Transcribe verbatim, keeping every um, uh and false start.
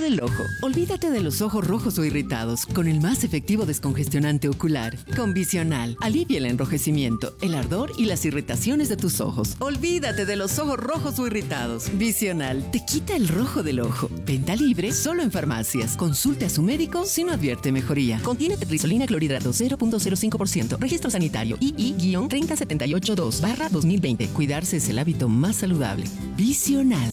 del ojo. Olvídate de los ojos rojos o irritados con el más efectivo descongestionante ocular. Con Visional, alivia el enrojecimiento, el ardor y las irritaciones de tus ojos. Olvídate de los ojos rojos o irritados. Visional te quita el rojo del ojo. Venta libre solo en farmacias. Consulte a su médico si no advierte mejoría. Contiene tetrazolinina clorhidrato cero punto cero cinco por ciento. Registro sanitario I I tres cero siete ocho dos barra dos mil veinte. Cuidarse es el hábito más saludable. Visional.